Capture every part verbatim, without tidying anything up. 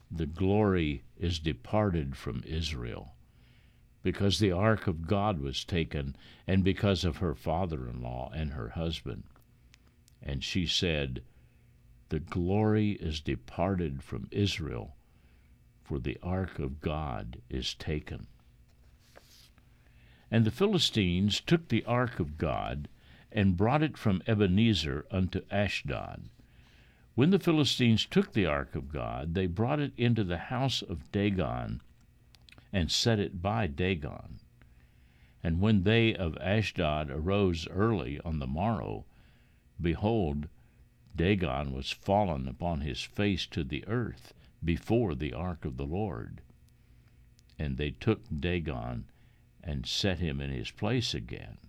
The glory is departed from Israel, because the ark of God was taken, and because of her father-in-law and her husband. And she said, The glory is departed from Israel, for the ark of God is taken. And the Philistines took the ark of God, and brought it from Ebenezer unto Ashdod. When the Philistines took the ark of God, they brought it into the house of Dagon, and set it by Dagon. And when they of Ashdod arose early on the morrow, behold, Dagon was fallen upon his face to the earth before the ark of the Lord. And they took Dagon, and set him in his place again.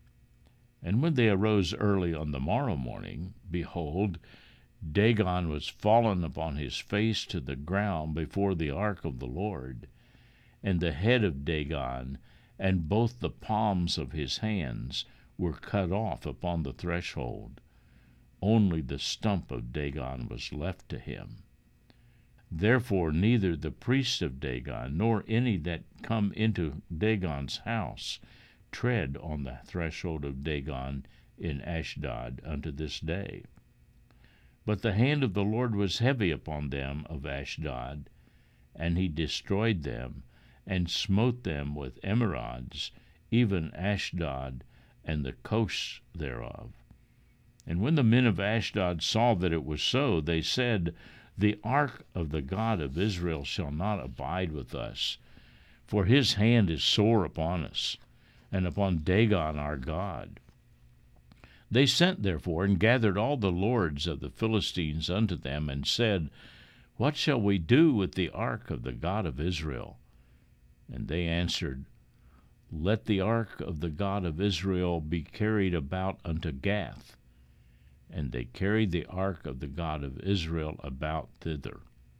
And when they arose early on the morrow morning, behold, Dagon was fallen upon his face to the ground before the ark of the Lord. And the head of Dagon and both the palms of his hands were cut off upon the threshold. Only the stump of Dagon was left to him. Therefore neither the priests of Dagon, nor any that come into Dagon's house, tread on the threshold of Dagon in Ashdod unto this day. But the hand of the Lord was heavy upon them of Ashdod, and he destroyed them, and smote them with emerods, even Ashdod and the coasts thereof. And when the men of Ashdod saw that it was so, they said, The ark of the God of Israel shall not abide with us, for his hand is sore upon us, and upon Dagon our God. They sent therefore, and gathered all the lords of the Philistines unto them, and said, What shall we do with the ark of the God of Israel? And they answered, Let the ark of the God of Israel be carried about unto Gath. And they carried the ark of the God of Israel about thither.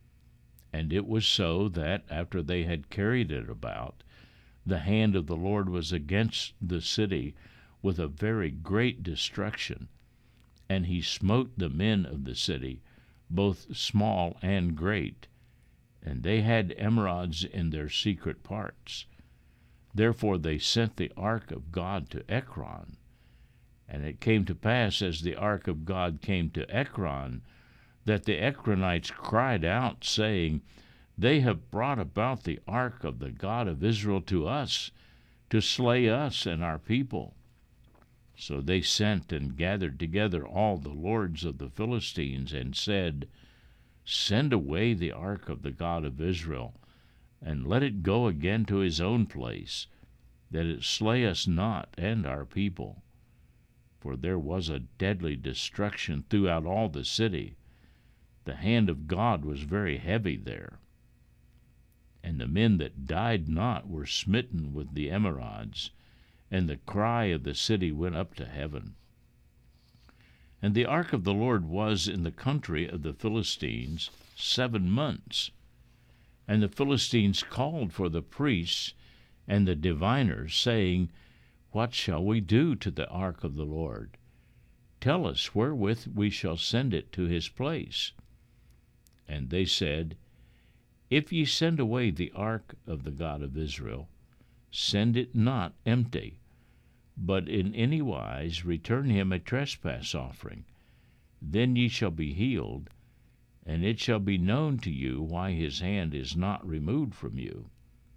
And it was so that, after they had carried it about, the hand of the Lord was against the city with a very great destruction, and he smote the men of the city, both small and great, and they had emerods in their secret parts. Therefore they sent the ark of God to Ekron. And it came to pass, as the ark of God came to Ekron, that the Ekronites cried out, saying, They have brought about the ark of the God of Israel to us, to slay us and our people. So they sent and gathered together all the lords of the Philistines, and said, Send away the ark of the God of Israel, and let it go again to his own place, that it slay us not and our people. For there was a deadly destruction throughout all the city. The hand of God was very heavy there. And the men that died not were smitten with the emerods, and the cry of the city went up to heaven. And the ark of the Lord was in the country of the Philistines seven months. And the Philistines called for the priests and the diviners, saying, What shall we do to the ark of the Lord? Tell us wherewith we shall send it to his place. And they said, If ye send away the ark of the God of Israel, send it not empty, but in any wise return him a trespass offering. Then ye shall be healed, and it shall be known to you why his hand is not removed from you.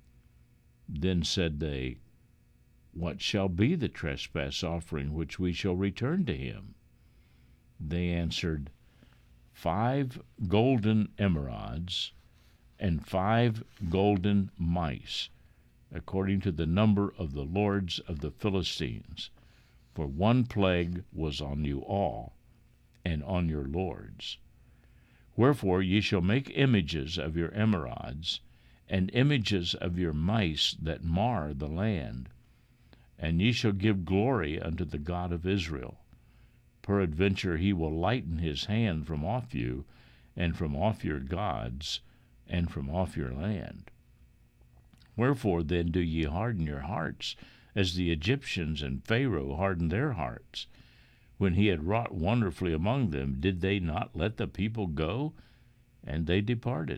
Then said they, What shall be the trespass offering which we shall return to him? They answered, Five golden emerods, and five golden mice, according to the number of the lords of the Philistines. For one plague was on you all, and on your lords. Wherefore ye shall make images of your emerods, and images of your mice that mar the land. And ye shall give glory unto the God of Israel. Peradventure he will lighten his hand from off you, and from off your gods, and from off your land. Wherefore then do ye harden your hearts, as the Egyptians and Pharaoh hardened their hearts? When he had wrought wonderfully among them, did they not let the people go? And they departed.